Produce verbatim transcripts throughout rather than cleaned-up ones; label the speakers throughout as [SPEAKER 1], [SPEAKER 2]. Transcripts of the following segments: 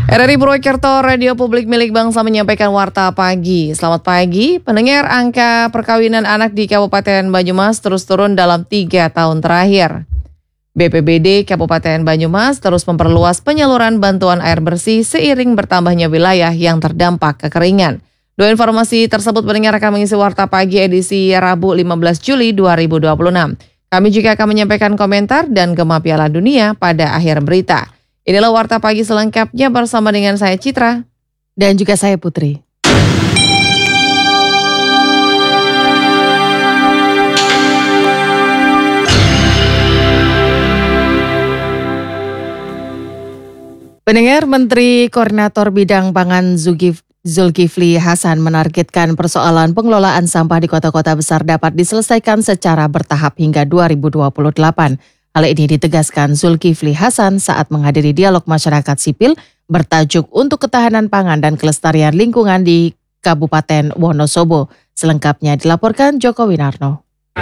[SPEAKER 1] R R I Purwokerto, radio publik milik bangsa menyampaikan warta pagi. Selamat pagi, pendengar. Angka perkawinan anak di Kabupaten Banyumas terus turun dalam tiga tahun terakhir. B P B D Kabupaten Banyumas terus memperluas penyaluran bantuan air bersih seiring bertambahnya wilayah yang terdampak kekeringan. Dua informasi tersebut pendengar akan mengisi warta pagi edisi Rabu lima belas Juli dua ribu dua puluh enam. Kami juga akan menyampaikan komentar dan Gema Piala Dunia pada akhir berita. Inilah warta pagi selengkapnya bersama dengan saya Citra
[SPEAKER 2] dan juga saya Putri. Pendengar, Menteri Koordinator Bidang Pangan Zulkifli Hasan menargetkan persoalan pengelolaan sampah di kota-kota besar dapat diselesaikan secara bertahap hingga dua ribu dua puluh delapan. Hal ini ditegaskan Zulkifli Hasan saat menghadiri dialog masyarakat sipil bertajuk Untuk Ketahanan Pangan dan Kelestarian Lingkungan di Kabupaten Wonosobo. Selengkapnya dilaporkan Joko Winarno.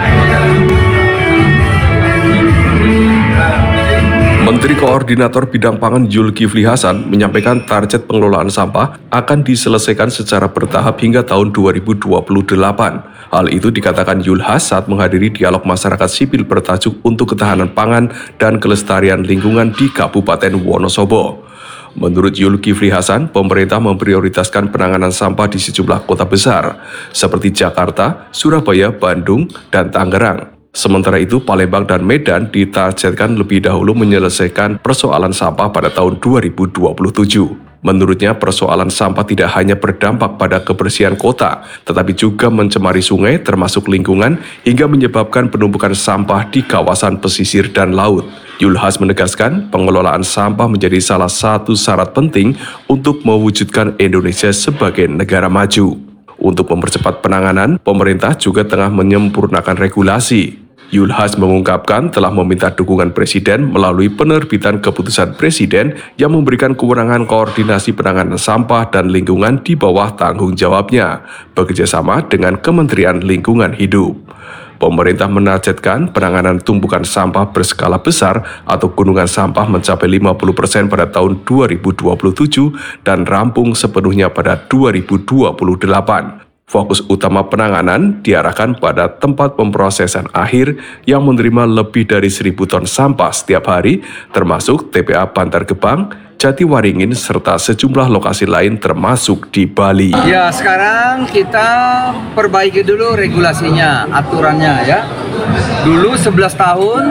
[SPEAKER 3] Menteri Koordinator Bidang Pangan Zulkifli Hasan menyampaikan target pengelolaan sampah akan diselesaikan secara bertahap hingga tahun dua ribu dua puluh delapan. Hal itu dikatakan Zulhas saat menghadiri dialog masyarakat sipil bertajuk Untuk Ketahanan Pangan dan Kelestarian Lingkungan di Kabupaten Wonosobo. Menurut Zulkifli Hasan, pemerintah memprioritaskan penanganan sampah di sejumlah kota besar seperti Jakarta, Surabaya, Bandung, dan Tangerang. Sementara itu, Palembang dan Medan ditargetkan lebih dahulu menyelesaikan persoalan sampah pada tahun dua ribu dua puluh tujuh. Menurutnya, persoalan sampah tidak hanya berdampak pada kebersihan kota, tetapi juga mencemari sungai termasuk lingkungan hingga menyebabkan penumpukan sampah di kawasan pesisir dan laut. Zulhas menegaskan pengelolaan sampah menjadi salah satu syarat penting untuk mewujudkan Indonesia sebagai negara maju. Untuk mempercepat penanganan, pemerintah juga tengah menyempurnakan regulasi. Zulhas mengungkapkan telah meminta dukungan Presiden melalui penerbitan keputusan Presiden yang memberikan kewenangan koordinasi penanganan sampah dan lingkungan di bawah tanggung jawabnya, bekerjasama dengan Kementerian Lingkungan Hidup. Pemerintah menargetkan penanganan tumpukan sampah berskala besar atau gunungan sampah mencapai lima puluh persen pada tahun dua ribu dua puluh tujuh dan rampung sepenuhnya pada dua ribu dua puluh delapan. Fokus utama penanganan diarahkan pada tempat pemprosesan akhir yang menerima lebih dari seribu ton sampah setiap hari, termasuk T P A Bantar Gebang, Jatiwaringin, serta sejumlah lokasi lain termasuk di Bali.
[SPEAKER 4] Ya, sekarang kita perbaiki dulu regulasinya, aturannya ya. Dulu sebelas tahun,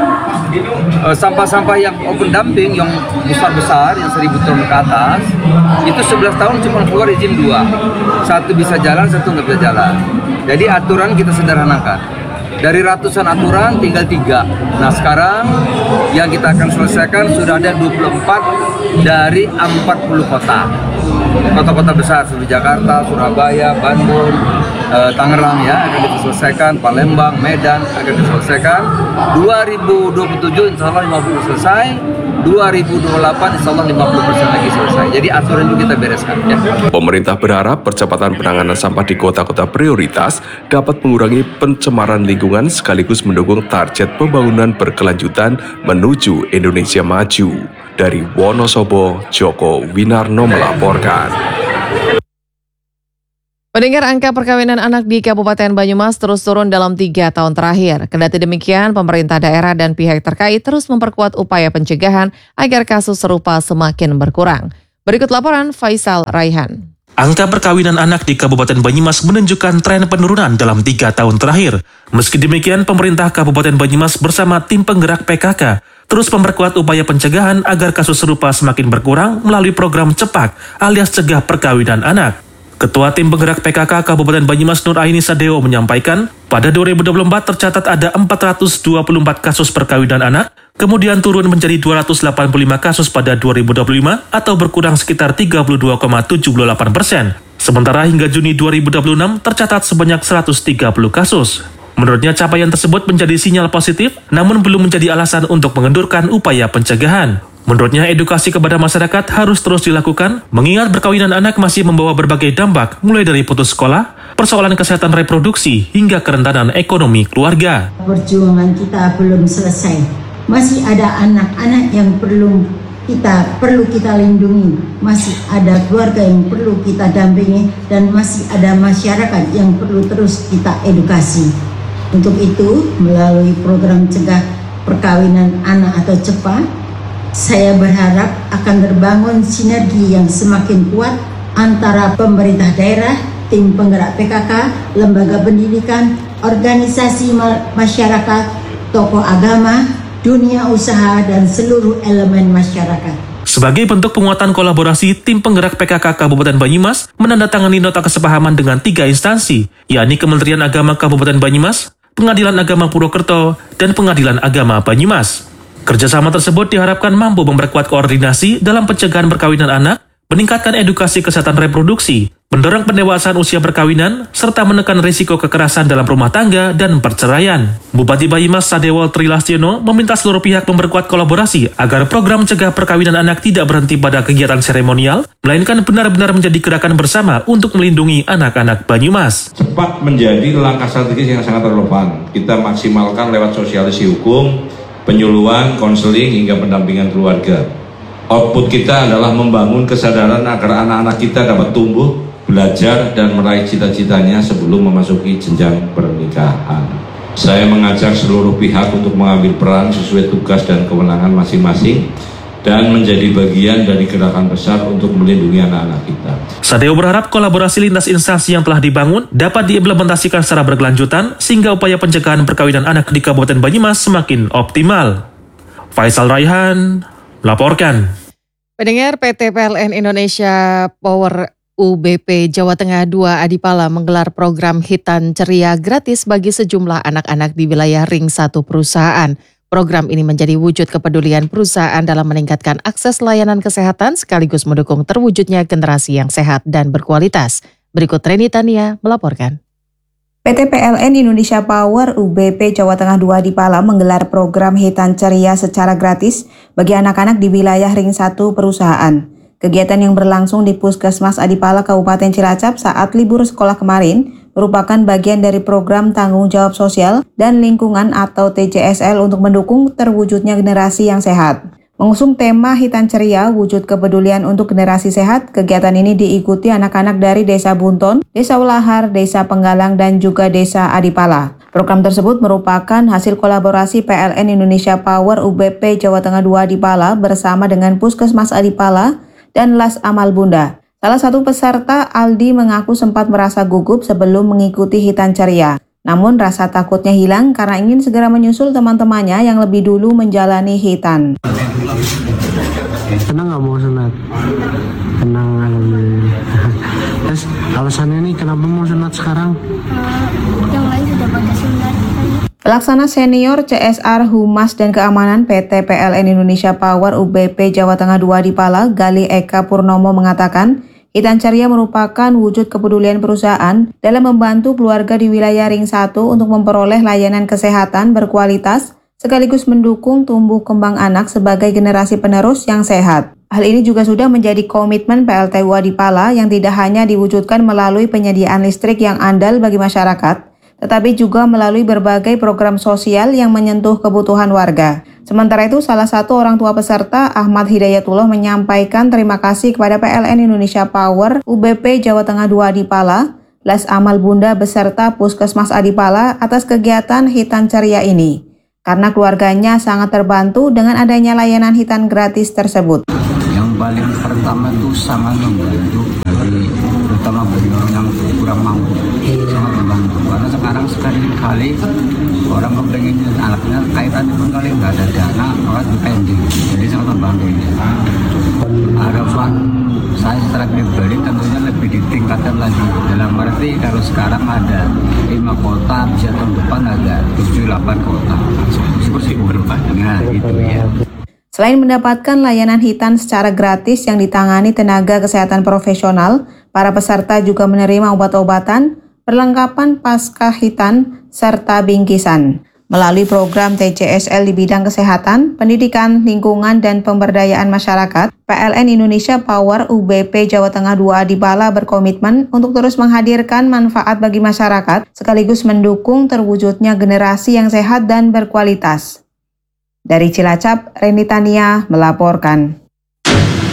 [SPEAKER 4] eh, sampah-sampah yang open dumping, yang besar-besar, yang seribu ton ke atas, itu sebelas tahun cuma keluar izin dua. Satu bisa jalan, satu nggak bisa jalan. Jadi aturan kita sederhanakan. Dari ratusan aturan tinggal tiga. Nah sekarang yang kita akan selesaikan sudah ada dua puluh empat dari empat puluh kota. Kota-kota besar seperti Jakarta, Surabaya, Bandung, eh, Tangerang ya akan diselesaikan, Palembang, Medan akan diselesaikan. dua ribu dua puluh tujuh insya Allah lima puluh selesai. dua ribu dua puluh delapan insya Allah lima puluh persen lagi selesai. Jadi aturan itu kita bereskan ya.
[SPEAKER 3] Pemerintah berharap percepatan penanganan sampah di kota-kota prioritas dapat mengurangi pencemaran lingkungan sekaligus mendukung target pembangunan berkelanjutan menuju Indonesia maju. Dari Wonosobo, Joko Winarno melaporkan.
[SPEAKER 1] Pendengar, angka perkawinan anak di Kabupaten Banyumas terus turun dalam tiga tahun terakhir. Kendati demikian, pemerintah daerah dan pihak terkait terus memperkuat upaya pencegahan agar kasus serupa semakin berkurang. Berikut laporan Faisal Raihan.
[SPEAKER 5] Angka perkawinan anak di Kabupaten Banyumas menunjukkan tren penurunan dalam tiga tahun terakhir. Meski demikian, pemerintah Kabupaten Banyumas bersama tim penggerak P K K terus memperkuat upaya pencegahan agar kasus serupa semakin berkurang melalui program Cepat alias Cegah Perkawinan Anak. Ketua Tim Penggerak P K K Kabupaten Banyumas Nur Aini Sadeo menyampaikan, pada dua ribu dua puluh empat tercatat ada empat ratus dua puluh empat kasus perkawinan anak, kemudian turun menjadi dua ratus delapan puluh lima kasus pada dua ribu dua puluh lima atau berkurang sekitar tiga puluh dua koma tujuh delapan persen. Sementara hingga Juni dua ribu dua puluh enam tercatat sebanyak seratus tiga puluh kasus. Menurutnya capaian tersebut menjadi sinyal positif, namun belum menjadi alasan untuk mengendurkan upaya pencegahan. Menurutnya edukasi kepada masyarakat harus terus dilakukan, mengingat perkawinan anak masih membawa berbagai dampak, mulai dari putus sekolah, persoalan kesehatan reproduksi, hingga kerentanan ekonomi keluarga.
[SPEAKER 6] Perjuangan kita belum selesai, masih ada anak-anak yang perlu kita perlu kita lindungi, masih ada keluarga yang perlu kita dampingi, dan masih ada masyarakat yang perlu terus kita edukasi. Untuk itu, melalui program cegah perkawinan anak atau CEPA, saya berharap akan terbangun sinergi yang semakin kuat antara pemerintah daerah, tim penggerak P K K, lembaga pendidikan, organisasi masyarakat, tokoh agama, dunia usaha, dan seluruh elemen masyarakat.
[SPEAKER 5] Sebagai bentuk penguatan kolaborasi, tim penggerak P K K Kabupaten Banyumas menandatangani nota kesepahaman dengan tiga instansi, yakni Kementerian Agama Kabupaten Banyumas, Pengadilan Agama Purwokerto, dan Pengadilan Agama Banyumas. Kerjasama tersebut diharapkan mampu memperkuat koordinasi dalam pencegahan perkawinan anak, meningkatkan edukasi kesehatan reproduksi, mendorong pendewasaan usia perkawinan, serta menekan risiko kekerasan dalam rumah tangga dan perceraian. Bupati Banyumas Sadewo Trilastiono meminta seluruh pihak memperkuat kolaborasi agar program cegah perkawinan anak tidak berhenti pada kegiatan seremonial, melainkan benar-benar menjadi gerakan bersama untuk melindungi anak-anak Banyumas.
[SPEAKER 7] Cepat menjadi langkah strategis yang sangat relevan. Kita maksimalkan lewat sosialisasi hukum, penyuluhan, konseling, hingga pendampingan keluarga. Output kita adalah membangun kesadaran agar anak-anak kita dapat tumbuh, belajar, dan meraih cita-citanya sebelum memasuki jenjang pernikahan. Saya mengajak seluruh pihak untuk mengambil peran sesuai tugas dan kewenangan masing-masing dan menjadi bagian dari gerakan besar untuk melindungi anak-anak kita.
[SPEAKER 5] Sadewo berharap kolaborasi lintas instansi yang telah dibangun dapat diimplementasikan secara berkelanjutan sehingga upaya pencegahan perkawinan anak di Kabupaten Banyumas semakin optimal. Faisal Raihan melaporkan.
[SPEAKER 2] Pendengar, P T P L N Indonesia Power U B P Jawa Tengah dua Adipala menggelar program Hitan Ceria gratis bagi sejumlah anak-anak di wilayah ring satu perusahaan. Program ini menjadi wujud kepedulian perusahaan dalam meningkatkan akses layanan kesehatan sekaligus mendukung terwujudnya generasi yang sehat dan berkualitas. Berikut Reni Tania melaporkan.
[SPEAKER 8] P T P L N Indonesia Power U B P Jawa Tengah dua Adipala menggelar program Hitan Ceria secara gratis bagi anak-anak di wilayah ring satu perusahaan. Kegiatan yang berlangsung di Puskesmas Adipala Kabupaten Cilacap saat libur sekolah kemarin merupakan bagian dari program tanggung jawab sosial dan lingkungan atau T J S L untuk mendukung terwujudnya generasi yang sehat. Mengusung tema Hitan Ceria, wujud kepedulian untuk generasi sehat, kegiatan ini diikuti anak-anak dari Desa Bunton, Desa Ulahar, Desa Penggalang, dan juga Desa Adipala. Program tersebut merupakan hasil kolaborasi P L N Indonesia Power U B P Jawa Tengah dua Adipala bersama dengan Puskesmas Adipala dan Las Amal Bunda. Salah satu peserta, Aldi, mengaku sempat merasa gugup sebelum mengikuti Hitan Ceria. Namun rasa takutnya hilang karena ingin segera menyusul teman-temannya yang lebih dulu menjalani hitan.
[SPEAKER 9] Tenang, nggak mau sunat? Tenang, alhamdulillah. Terus alasannya nih kenapa mau sunat sekarang?
[SPEAKER 10] Yang lain sudah pada sunat.
[SPEAKER 8] Pelaksana Senior C S R Humas dan Keamanan P T P L N Indonesia Power U B P Jawa Tengah dua Adipala, Gali Eka Purnomo mengatakan, Hitan Ceria merupakan wujud kepedulian perusahaan dalam membantu keluarga di wilayah ring satu untuk memperoleh layanan kesehatan berkualitas sekaligus mendukung tumbuh kembang anak sebagai generasi penerus yang sehat. Hal ini juga sudah menjadi komitmen P L T U Adipala yang tidak hanya diwujudkan melalui penyediaan listrik yang andal bagi masyarakat, tetapi juga melalui berbagai program sosial yang menyentuh kebutuhan warga. Sementara itu, salah satu orang tua peserta, Ahmad Hidayatullah, menyampaikan terima kasih kepada P L N Indonesia Power U B P Jawa Tengah dua Adipala, Las Amal Bunda beserta Puskesmas Adipala atas kegiatan Hitan Ceria ini, karena keluarganya sangat terbantu dengan adanya layanan hitan gratis tersebut.
[SPEAKER 11] Yang paling pertama itu sangat membantu, dari terutama bagi orang yang kurang mampu, sangat membantu. Karena sekarang sekali-kali orang kepengen anaknya kaitan pun kali nggak ada dana, malah dipending, jadi sangat membantu ini. Harapan saya secara pribadi tentunya lebih ditingkatkan lagi. Dalam arti kalau sekarang ada lima kota, bisa tahun depan ada tujuh delapan kota. Seperti nah itu ya.
[SPEAKER 8] Selain mendapatkan layanan hitan secara gratis yang ditangani tenaga kesehatan profesional, para peserta juga menerima obat-obatan, perlengkapan pasca hitan, serta bingkisan. Melalui program T C S L di bidang kesehatan, pendidikan, lingkungan, dan pemberdayaan masyarakat, P L N Indonesia Power U B P Jawa Tengah dua Adipala berkomitmen untuk terus menghadirkan manfaat bagi masyarakat, sekaligus mendukung terwujudnya generasi yang sehat dan berkualitas. Dari Cilacap, Reni Tania melaporkan.